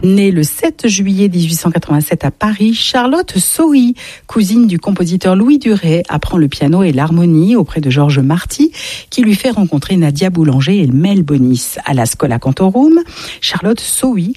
Née le 7 juillet 1887 à Paris, Charlotte Sohi, cousine du compositeur Louis Duret, apprend le piano et l'harmonie auprès de Georges Marty, qui lui fait rencontrer Nadia Boulanger et Mel Bonis. À la Schola Cantorum, Charlotte Sohi